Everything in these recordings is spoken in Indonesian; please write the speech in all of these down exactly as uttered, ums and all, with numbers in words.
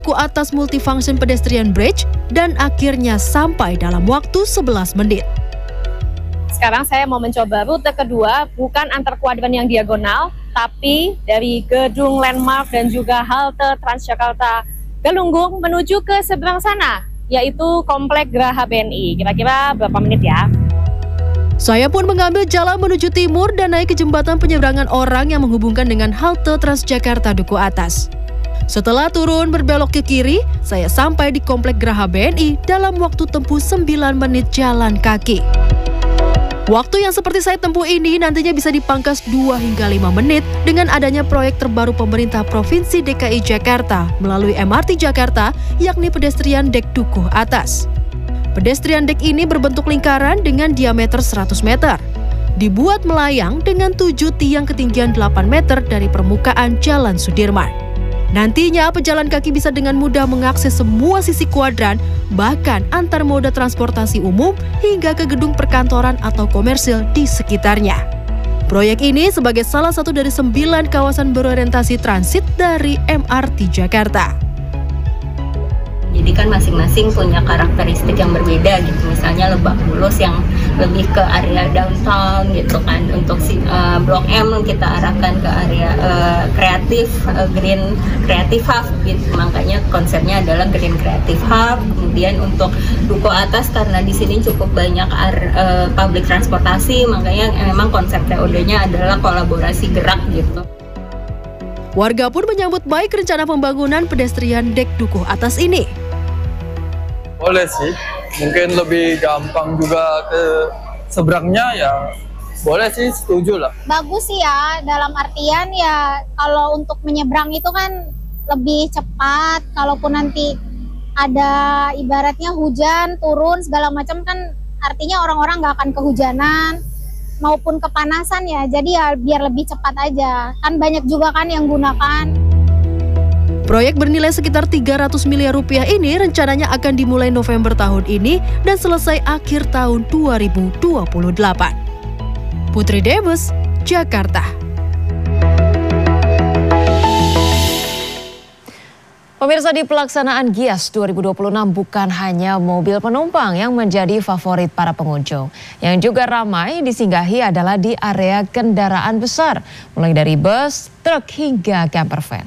Duku Atas Multifunction Pedestrian Bridge dan akhirnya sampai dalam waktu sebelas menit. Sekarang saya mau mencoba rute kedua, bukan antar kuadran yang diagonal, tapi dari gedung landmark dan juga halte Transjakarta Galunggung menuju ke seberang sana, yaitu Komplek Geraha B N I. Kira-kira berapa menit ya? Saya pun mengambil jalan menuju timur dan naik ke jembatan penyeberangan orang yang menghubungkan dengan halte Transjakarta Duku Atas. Setelah turun berbelok ke kiri, saya sampai di Komplek Geraha B N I dalam waktu tempuh sembilan menit jalan kaki. Waktu yang seperti saya tempuh ini nantinya bisa dipangkas dua hingga lima menit dengan adanya proyek terbaru pemerintah Provinsi D K I Jakarta melalui M R T Jakarta, yakni pedestrian dek Duku Atas. Pedestrian dek ini berbentuk lingkaran dengan diameter seratus meter. Dibuat melayang dengan tujuh tiang ketinggian delapan meter dari permukaan Jalan Sudirman. Nantinya pejalan kaki bisa dengan mudah mengakses semua sisi kuadran, bahkan antar moda transportasi umum hingga ke gedung perkantoran atau komersil di sekitarnya. Proyek ini sebagai salah satu dari sembilan kawasan berorientasi transit dari M R T Jakarta. Jadi kan masing-masing punya karakteristik yang berbeda gitu. Misalnya Lebak Bulus yang lebih ke area downtown gitu kan. Untuk si uh, Blok M kita arahkan ke area uh, kreatif, uh, Green Creative Hub gitu. Makanya konsepnya adalah Green Creative Hub. Kemudian untuk Duku Atas karena di sini cukup banyak uh, public transportasi, makanya memang konsep T O D-nya adalah kolaborasi gerak gitu. Warga pun menyambut baik rencana pembangunan pedestrian dek Duku Atas ini. Boleh sih, mungkin lebih gampang juga ke seberangnya ya. Boleh sih, setuju lah. Bagus sih ya, dalam artian ya kalau untuk menyeberang itu kan lebih cepat. Kalaupun nanti ada ibaratnya hujan, turun segala macam kan artinya orang-orang nggak akan kehujanan maupun kepanasan ya. Jadi ya biar lebih cepat aja. Kan banyak juga kan yang gunakan. Proyek bernilai sekitar tiga ratus miliar rupiah ini rencananya akan dimulai November tahun ini dan selesai akhir tahun dua ribu dua puluh delapan. Putri Demes, Jakarta. Pemirsa, di pelaksanaan Gias dua ribu dua puluh enam bukan hanya mobil penumpang yang menjadi favorit para pengunjung. Yang juga ramai disinggahi adalah di area kendaraan besar, mulai dari bus, truk hingga camper van.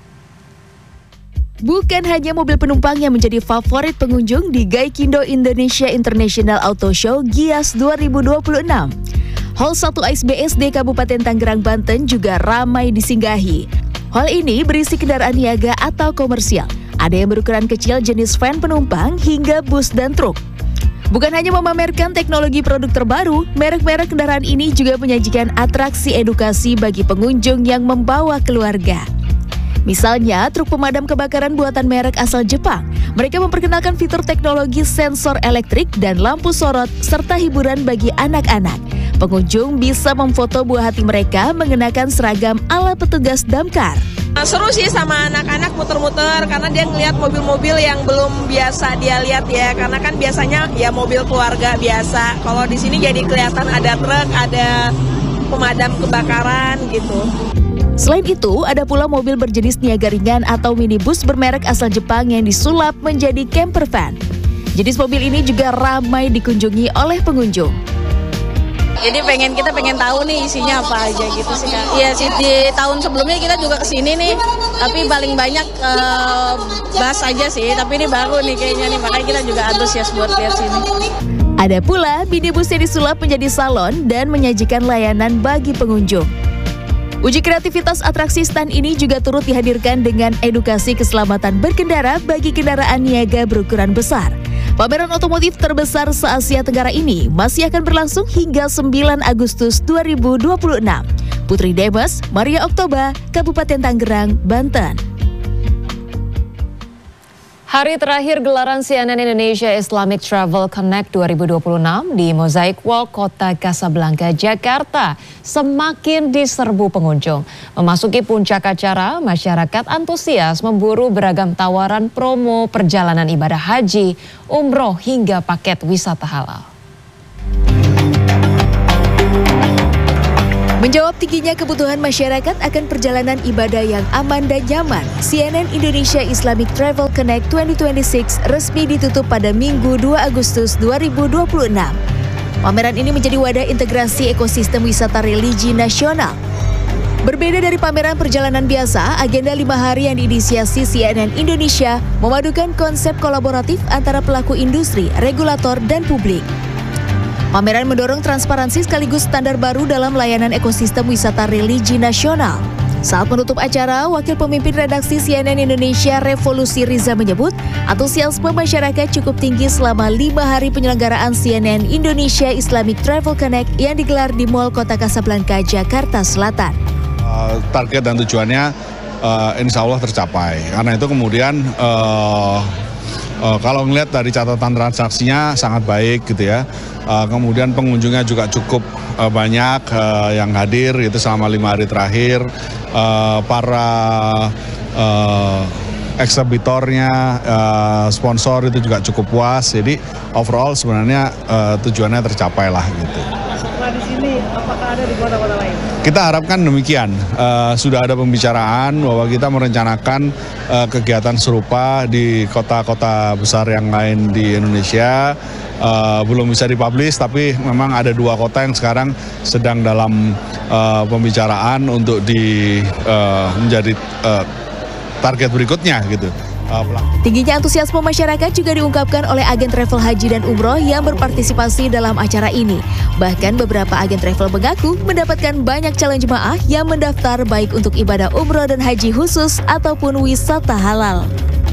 Bukan hanya mobil penumpang yang menjadi favorit pengunjung di Gaikindo Indonesia International Auto Show Gias dua ribu dua puluh enam. Hall satu A I S B S D Kabupaten Tangerang, Banten juga ramai disinggahi. Hall ini berisi kendaraan niaga atau komersial. Ada yang berukuran kecil jenis van penumpang hingga bus dan truk. Bukan hanya memamerkan teknologi produk terbaru, merek-merek kendaraan ini juga menyajikan atraksi edukasi bagi pengunjung yang membawa keluarga. Misalnya, truk pemadam kebakaran buatan merek asal Jepang. Mereka memperkenalkan fitur teknologi sensor elektrik dan lampu sorot, serta hiburan bagi anak-anak. Pengunjung bisa memfoto buah hati mereka mengenakan seragam ala petugas damkar. Seru sih sama anak-anak muter-muter karena dia ngelihat mobil-mobil yang belum biasa dia lihat ya. Karena kan biasanya ya mobil keluarga biasa. Kalau di sini jadi kelihatan ada truk, ada pemadam kebakaran gitu. Selain itu, ada pula mobil berjenis niaga ringan atau minibus bermerek asal Jepang yang disulap menjadi camper van. Jenis mobil ini juga ramai dikunjungi oleh pengunjung. Jadi pengen kita pengen tahu nih isinya apa aja gitu sih Kak. Iya sih, di tahun sebelumnya kita juga kesini nih, tapi paling banyak uh, bus aja sih, tapi ini baru nih kayaknya nih, makanya kita juga antusias buat lihat sini. Ada pula minibus yang disulap menjadi salon dan menyajikan layanan bagi pengunjung. Uji kreativitas atraksi stand ini juga turut dihadirkan dengan edukasi keselamatan berkendara bagi kendaraan niaga berukuran besar. Pameran otomotif terbesar se-Asia Tenggara ini masih akan berlangsung hingga sembilan Agustus dua ribu dua puluh enam. Putri Demes, Maria Oktoba, Kabupaten Tangerang, Banten. Hari terakhir gelaran C N N Indonesia Islamic Travel Connect dua ribu dua puluh enam di Mosaic Walk Kota Kasablanka, Jakarta semakin diserbu pengunjung. Memasuki puncak acara, masyarakat antusias memburu beragam tawaran promo perjalanan ibadah haji, umroh hingga paket wisata halal. Menjawab tingginya kebutuhan masyarakat akan perjalanan ibadah yang aman dan nyaman, C N N Indonesia Islamic Travel Connect dua ribu dua puluh enam resmi ditutup pada Minggu dua Agustus dua ribu dua puluh enam. Pameran ini menjadi wadah integrasi ekosistem wisata religi nasional. Berbeda dari pameran perjalanan biasa, agenda lima hari yang diinisiasi C N N Indonesia memadukan konsep kolaboratif antara pelaku industri, regulator, dan publik. Pameran mendorong transparansi sekaligus standar baru dalam layanan ekosistem wisata religi nasional. Saat menutup acara, Wakil Pemimpin Redaksi C N N Indonesia Revolusi Riza menyebut, antusiasme masyarakat cukup tinggi selama lima hari penyelenggaraan C N N Indonesia Islamic Travel Connect yang digelar di Mall Kota Kasablanka, Jakarta Selatan. Uh, target dan tujuannya uh, insya Allah tercapai. Karena itu kemudian uh, uh, kalau ngelihat dari catatan transaksinya sangat baik gitu ya. Uh, kemudian pengunjungnya juga cukup uh, banyak uh, yang hadir gitu selama lima hari terakhir. Uh, para uh, eksebitornya, uh, sponsor itu juga cukup puas. Jadi overall sebenarnya uh, tujuannya tercapai lah gitu. Setelah di sini, apakah ada di kota-kota lain? Kita harapkan demikian. Uh, sudah ada pembicaraan bahwa kita merencanakan uh, kegiatan serupa di kota-kota besar yang lain di Indonesia. Uh, belum bisa dipublish, tapi memang ada dua kota yang sekarang sedang dalam uh, pembicaraan untuk di uh, menjadi uh, target berikutnya gitu. Uh, Tingginya antusiasme masyarakat juga diungkapkan oleh agen travel haji dan umroh yang berpartisipasi dalam acara ini. Bahkan beberapa agen travel mengaku mendapatkan banyak calon jemaah yang mendaftar baik untuk ibadah umroh dan haji khusus ataupun wisata halal.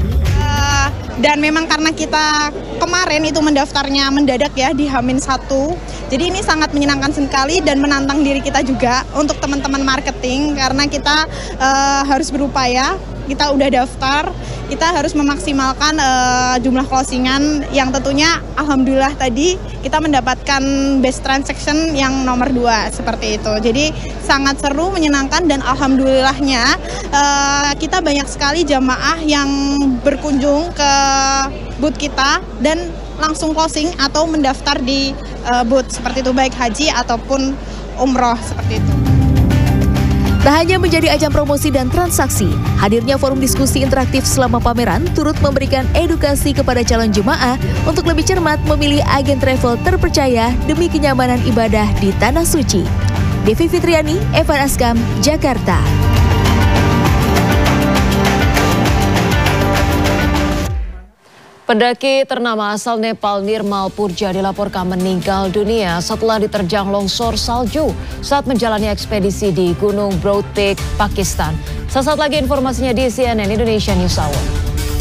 Dan memang karena kita kemarin itu mendaftarnya mendadak ya di H minus satu. Jadi ini sangat menyenangkan sekali dan menantang diri kita juga untuk teman-teman marketing. Karena kita uh, harus berupaya, kita udah daftar, kita harus memaksimalkan uh, jumlah closingan yang tentunya alhamdulillah tadi kita mendapatkan best transaction yang nomor dua seperti itu. Jadi sangat seru, menyenangkan dan alhamdulillahnya uh, kita banyak sekali jamaah yang berkunjung ke booth kita dan langsung closing atau mendaftar di uh, booth seperti itu, baik haji ataupun umroh seperti itu. Tak hanya menjadi ajang promosi dan transaksi, hadirnya forum diskusi interaktif selama pameran turut memberikan edukasi kepada calon jemaah untuk lebih cermat memilih agen travel terpercaya demi kenyamanan ibadah di Tanah Suci. Devi Fitriani, Evan Askam, Jakarta. Pendaki ternama asal Nepal Nirmal Purja dilaporkan meninggal dunia setelah diterjang longsor salju saat menjalani ekspedisi di Gunung Broad Peak, Pakistan. Sesaat lagi informasinya di C N N Indonesia News Hour.